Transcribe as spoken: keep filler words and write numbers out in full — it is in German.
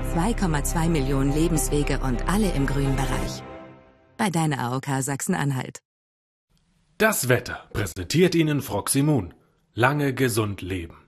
zwei Komma zwei Millionen Lebenswege und alle im grünen Bereich. Bei deiner A O K Sachsen-Anhalt. Das Wetter präsentiert Ihnen Froximun. Lange gesund leben.